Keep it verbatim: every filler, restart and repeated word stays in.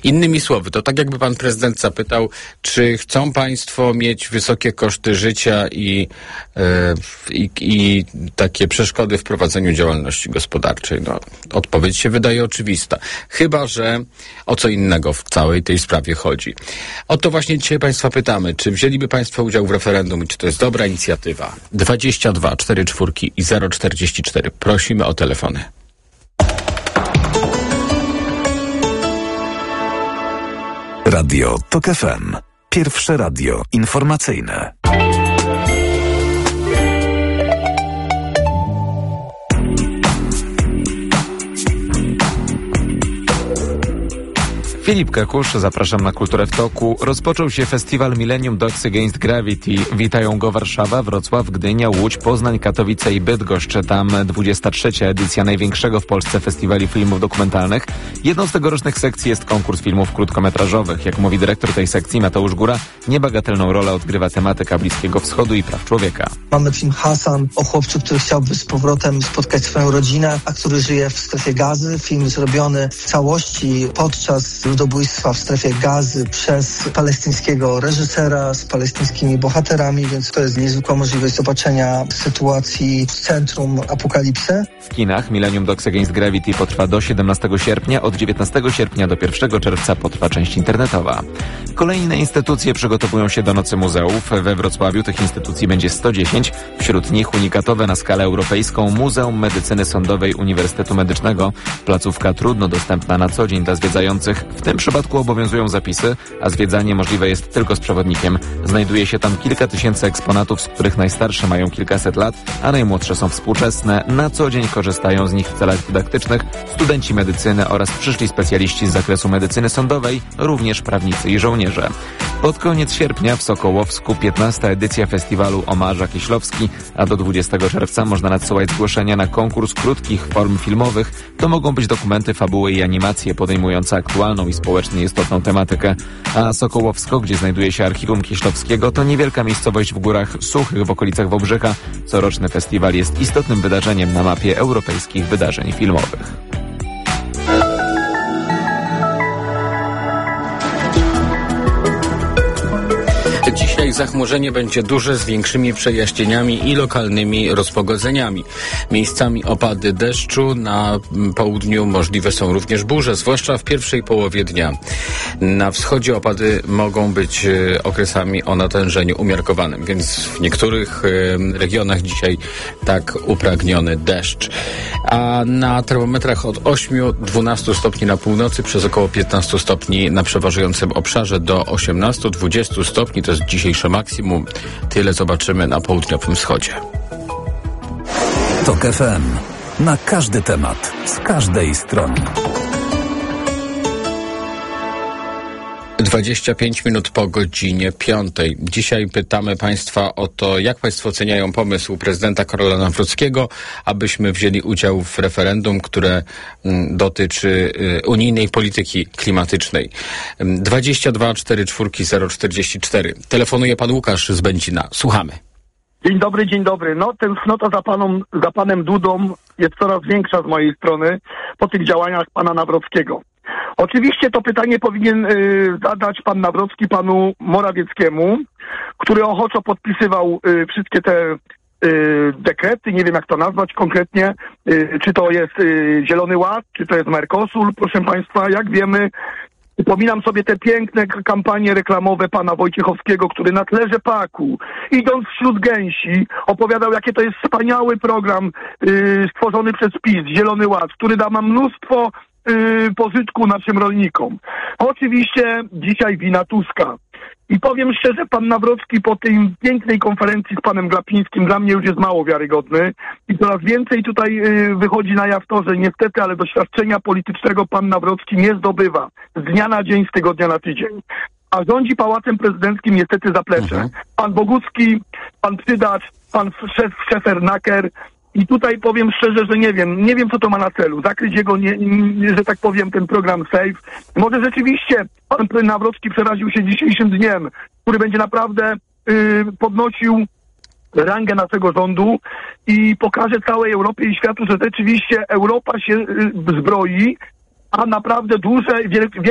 Innymi słowy, to tak jakby pan prezydent zapytał, czy chcą państwo mieć wysokie koszty życia i, e, i, i takie przeszkody w prowadzeniu działalności gospodarczej. No, odpowiedź się wydaje oczywista. Chyba że o co innego w całej tej sprawie chodzi. O to właśnie dzisiaj państwa pytamy, czy wzięliby państwo udział w referendum i czy to jest dobra inicjatywa? dwadzieścia dwa cztery cztery i zero czterdzieści cztery. Prosimy o telefony. Radio Tok F M. Pierwsze radio informacyjne. Filip Kakusz, zapraszam na Kulturę w Toku. Rozpoczął się festiwal Millennium Dogs Against Gravity. Witają go Warszawa, Wrocław, Gdynia, Łódź, Poznań, Katowice i Bydgoszcz. Tam dwudziesta trzecia edycja największego w Polsce festiwali filmów dokumentalnych. Jedną z tegorocznych sekcji jest konkurs filmów krótkometrażowych. Jak mówi dyrektor tej sekcji Mateusz Góra, niebagatelną rolę odgrywa tematyka Bliskiego Wschodu i praw człowieka. Mamy film Hasan o chłopcu, który chciałby z powrotem spotkać swoją rodzinę, a który żyje w strefie Gazy. Film zrobiony w całości podczas ludobójstwa w strefie Gazy przez palestyńskiego reżysera z palestyńskimi bohaterami, więc to jest niezwykła możliwość zobaczenia sytuacji w centrum apokalipsy. W kinach Millennium Dogs Against Gravity potrwa do siedemnastego sierpnia, od dziewiętnastego sierpnia do pierwszego czerwca potrwa część internetowa. Kolejne instytucje przygotowują się do Nocy Muzeów. We Wrocławiu tych instytucji będzie sto dziesięć, wśród nich unikatowe na skalę europejską Muzeum Medycyny Sądowej Uniwersytetu Medycznego. Placówka trudno dostępna na co dzień dla zwiedzających. W tym przypadku obowiązują zapisy, a zwiedzanie możliwe jest tylko z przewodnikiem. Znajduje się tam kilka tysięcy eksponatów, z których najstarsze mają kilkaset lat, a najmłodsze są współczesne. Na co dzień korzystają z nich w celach dydaktycznych studenci medycyny oraz przyszli specjaliści z zakresu medycyny sądowej, również prawnicy i żołnierze. Pod koniec sierpnia w Sokołowsku piętnasta edycja festiwalu Omarza Kieślowski, a do dwudziestego czerwca można nadsyłać zgłoszenia na konkurs krótkich form filmowych. To mogą być dokumenty, fabuły i animacje podejmujące aktualną i społecznie istotną tematykę. A Sokołowsko, gdzie znajduje się Archiwum Kieślowskiego, to niewielka miejscowość w Górach Suchych w okolicach Wałbrzycha. Coroczny festiwal jest istotnym wydarzeniem na mapie europejskich wydarzeń filmowych. Dzisiaj zachmurzenie będzie duże z większymi przejaśnieniami i lokalnymi rozpogodzeniami. Miejscami opady deszczu, na południu możliwe są również burze, zwłaszcza w pierwszej połowie dnia. Na wschodzie opady mogą być okresami o natężeniu umiarkowanym, więc w niektórych regionach dzisiaj tak upragniony deszcz. A na termometrach od ośmiu do dwunastu stopni na północy, przez około piętnastu stopni na przeważającym obszarze, do osiemnastu do dwudziestu stopni. To jest dzisiejsze maksimum. Tyle zobaczymy na południowym wschodzie. Tok F M. Na każdy temat, z każdej strony. dwadzieścia pięć minut po godzinie piątej. Dzisiaj pytamy państwa o to, jak państwo oceniają pomysł prezydenta Karola Nawrockiego, abyśmy wzięli udział w referendum, które m, dotyczy y, unijnej polityki klimatycznej. dwadzieścia dwa cztery cztery zero czterdzieści cztery. Telefonuje pan Łukasz z Będzina. Słuchamy. Dzień dobry, dzień dobry. No, tęsknota za panom, za panem Dudą jest coraz większa z mojej strony po tych działaniach pana Nawrockiego. Oczywiście to pytanie powinien y, zadać pan Nawrocki panu Morawieckiemu, który ochoczo podpisywał y, wszystkie te y, dekrety, nie wiem jak to nazwać konkretnie, y, czy to jest y, Zielony Ład, czy to jest Mercosur, proszę państwa, jak wiemy. Przypominam sobie te piękne kampanie reklamowe pana Wojciechowskiego, który na tle rzepaku, idąc wśród gęsi, opowiadał, jakie to jest wspaniały program y, stworzony przez PiS, Zielony Ład, który da nam mnóstwo y, pożytku naszym rolnikom. Oczywiście dzisiaj wina Tuska. I powiem szczerze, pan Nawrocki po tej pięknej konferencji z panem Glapińskim dla mnie już jest mało wiarygodny i coraz więcej tutaj y, wychodzi na jaw to, że niestety, ale doświadczenia politycznego pan Nawrocki nie zdobywa z dnia na dzień, z tygodnia na tydzień. A rządzi Pałacem Prezydenckim niestety zaplecze. Mhm. Pan Bogucki, pan Przydacz, pan szef, Szefernaker. I tutaj powiem szczerze, że nie wiem, nie wiem co to ma na celu. Zakryć jego, nie, nie, że tak powiem, ten program SAFE. Może rzeczywiście pan Nawrocki przeraził się dzisiejszym dniem, który będzie naprawdę y, podnosił rangę naszego rządu i pokaże całej Europie i światu, że rzeczywiście Europa się y, zbroi, a naprawdę duże, wielkie